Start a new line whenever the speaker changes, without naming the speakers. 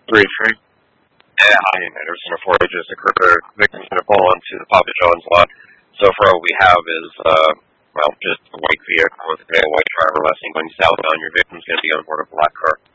3-3.
Yeah, hi, Anderson of Ford just occurred. Victim's going to pull onto the Papa John's lot. So far what we have is, just a white vehicle with a white driver less than going southbound. Your victim's going to be on board a black car.